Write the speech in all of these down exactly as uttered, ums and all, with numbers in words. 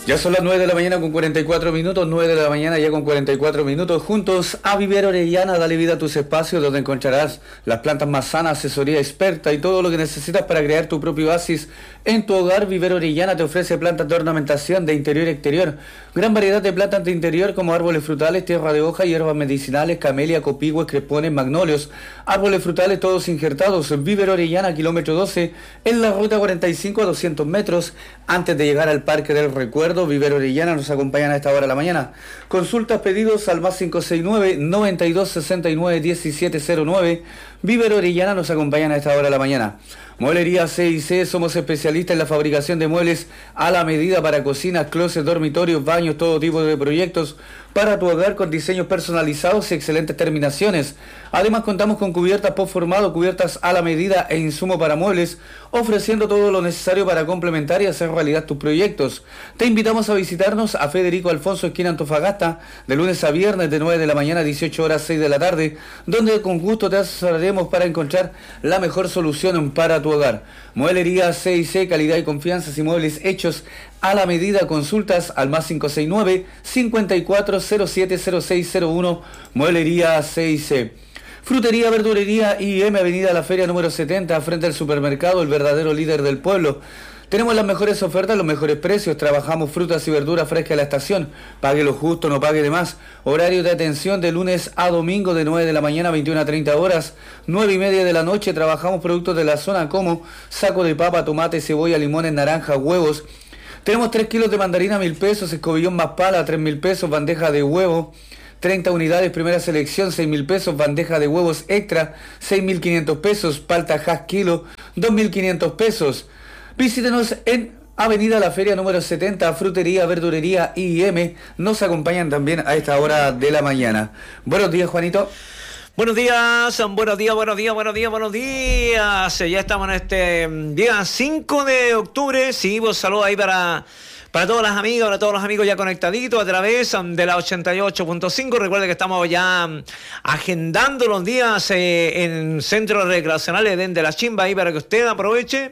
Ya son las nueve de la mañana con cuarenta y cuatro minutos, nueve de la mañana ya con cuarenta y cuatro minutos, juntos a Vivero Orellana, dale vida a tus espacios donde encontrarás las plantas más sanas, asesoría experta y todo lo que necesitas para crear tu propio oasis en tu hogar. Vivero Orellana te ofrece plantas de ornamentación de interior y exterior, gran variedad de plantas de interior como árboles frutales, tierra de hoja, hierbas medicinales, camelia, copigües, crespones, magnolios, árboles frutales todos injertados. Vivero Orellana, kilómetro doce, en la ruta cuarenta y cinco a doscientos metros, antes de llegar al Parque del Recuerdo. Vivero Orellana nos acompañan a esta hora de la mañana. Consultas, pedidos al más cinco seis nueve, noventa y dos sesenta y nueve, diecisiete cero nueve. Vivero Orellana nos acompañan a esta hora de la mañana. Mueblería C y C, somos especialistas en la fabricación de muebles a la medida para cocinas, closets, dormitorios, baños, todo tipo de proyectos para tu hogar con diseños personalizados y excelentes terminaciones. Además contamos con cubiertas postformado, cubiertas a la medida e insumo para muebles, ofreciendo todo lo necesario para complementar y hacer realidad tus proyectos. Te invitamos a visitarnos a Federico Alfonso, esquina Antofagasta, de lunes a viernes de nueve de la mañana a dieciocho horas, seis de la tarde, donde con gusto te asesoraremos para encontrar la mejor solución para tu hogar. Mueblería C y C, calidad y confianza y muebles hechos a la medida. Consultas al más cinco seis nueve, cincuenta y cuatro cero siete cero seis cero uno. Mueblería C y C. Frutería, verdulería I M, avenida La Feria número setenta, frente al supermercado, el verdadero líder del pueblo. Tenemos las mejores ofertas, los mejores precios, trabajamos frutas y verduras frescas a la estación, pague lo justo, no pague de más. Horario de atención de lunes a domingo de nueve de la mañana a veintiuna a treinta horas, nueve y media de la noche. Trabajamos productos de la zona como saco de papa, tomate, cebolla, limones, naranjas, huevos. Tenemos tres kilos de mandarina a mil pesos, escobillón más pala a tres mil pesos, bandeja de huevo, treinta unidades, primera selección, seis mil pesos, bandeja de huevos extra, seis mil quinientos pesos, palta hash kilo, dos mil quinientos pesos. Visítenos en Avenida La Feria número setenta, Frutería, Verdurería I M. Nos acompañan también a esta hora de la mañana. Buenos días, Juanito. Buenos días, buenos días, buenos días, buenos días, buenos días. Ya estamos en este día cinco de octubre. Sí, vos saludos ahí para... Para todas las amigas, para todos los amigos ya conectaditos a través de la ochenta y ocho punto cinco. Recuerde que estamos ya agendando los días eh, en Centro Recreacional Edén de la Chimba, ahí para que usted aproveche.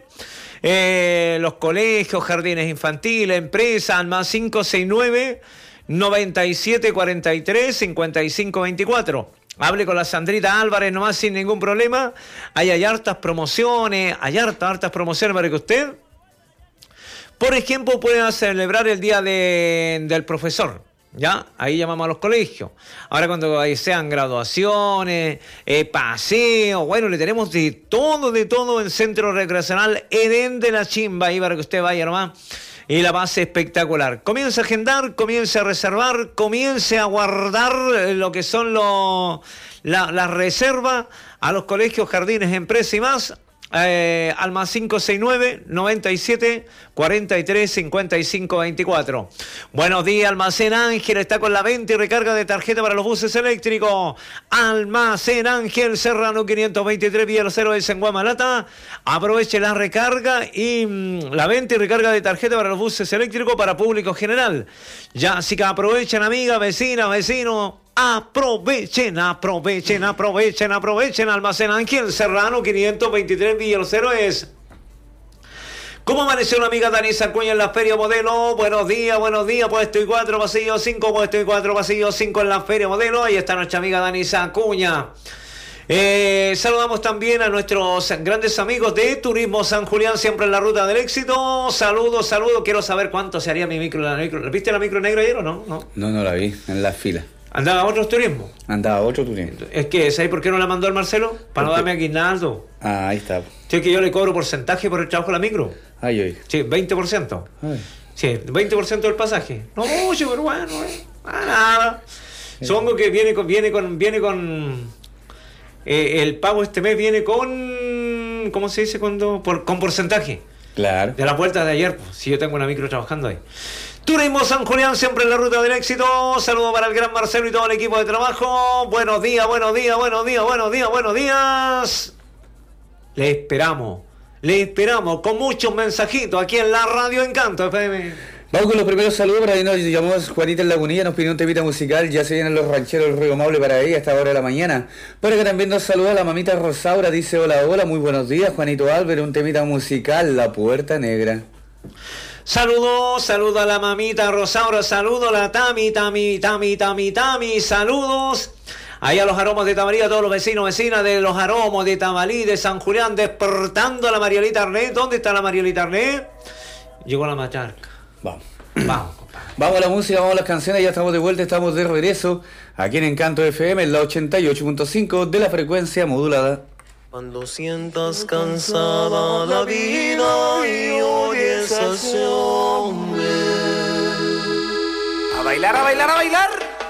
Eh, los colegios, jardines infantiles, empresas, más cinco seis nueve, noventa y siete cuarenta y tres, cincuenta y cinco veinticuatro. Hable con la Sandrita Álvarez nomás sin ningún problema. Ahí hay hartas promociones, hay hartas, hartas promociones para que usted... Por ejemplo, pueden celebrar el día de, del profesor, ¿ya? Ahí llamamos a los colegios. Ahora cuando sean graduaciones, eh, paseos, bueno, le tenemos de todo, de todo en Centro Recreacional Edén de la Chimba, ahí para que usted vaya nomás y la pase espectacular. Comience a agendar, comience a reservar, comience a guardar lo que son los la, las reservas a los colegios, jardines, empresas y más. Eh, al más cinco seis nueve, noventa y siete cuarenta y tres, cincuenta y cinco veinticuatro. Buenos días, Almacén Ángel está con la venta y recarga de tarjeta para los buses eléctricos. Almacén Ángel Serrano quinientos veintitrés Villa Cero de en Guamalata. Aproveche la recarga y mmm, la venta y recarga de tarjeta para los buses eléctricos para público general. Ya, así que aprovechen, amigas, vecinas, vecinos. Aprovechen, aprovechen, aprovechen, aprovechen. Almacén Ángel Serrano quinientos veintitrés Villa Cero es. ¿Cómo amaneció la amiga Dani Acuña en la Feria Modelo? Buenos días, buenos días, puesto y cuatro, pasillo cinco, puesto y cuatro, pasillo cinco en la Feria Modelo. Ahí está nuestra amiga Dani Acuña. Eh, saludamos también a nuestros grandes amigos de Turismo San Julián, siempre en la ruta del éxito. Saludos, saludos. Quiero saber cuánto se haría mi micro. La micro. ¿Viste la micro negra ayer o no? No, no, no la vi, en la fila. ¿Andaba otro turismo? Andaba otro turismo. Es que, ¿sabes por qué no la mandó el Marcelo? Para no darme aguinaldo. Ah, ahí está. Sí, que yo le cobro porcentaje por el trabajo de la micro. Ay, ay. Sí, veinte por ciento. Ay. Sí, veinte por ciento del pasaje. No mucho, pero bueno, eh. ah, nada. Supongo que viene con... Viene con, viene con eh, el pago este mes viene con... ¿Cómo se dice cuando? Por, con porcentaje. Claro. De las vueltas de ayer, pues, si yo tengo una micro trabajando ahí. Turismo San Julián, siempre en la ruta del éxito. Saludo para el gran Marcelo y todo el equipo de trabajo. Buenos días, buenos días, buenos días, buenos días, buenos días. Le esperamos, le esperamos con muchos mensajitos aquí en la Radio Encanto F M. Vamos con los primeros saludos. Para ahí nos llamamos Juanita en Lagunilla, nos pidió un temita musical. Ya se vienen los rancheros del Río Maule para ella a esta hora de la mañana. Para que también nos saluda la mamita Rosaura. Dice: hola, hola, muy buenos días, Juanito Álvarez. Un temita musical, La Puerta Negra. Saludos, saludos a la mamita Rosaura, saludos a la Tami, Tami, Tami, Tami, Tami, saludos. Ahí a los aromos de Tamalí, a todos los vecinos, vecinas de los aromos de Tamalí, de San Julián, despertando a la Marielita Arnés. ¿Dónde está la Marielita Arnés? Llegó la macharca. Vamos. Vamos, compadre. Vamos a la música, vamos a las canciones, ya estamos de vuelta, estamos de regreso aquí en Encanto F M, en la ochenta y ocho punto cinco de la frecuencia modulada. Cuando sientas cansada la vida y oyes ese hombre. A bailar, a bailar, a bailar.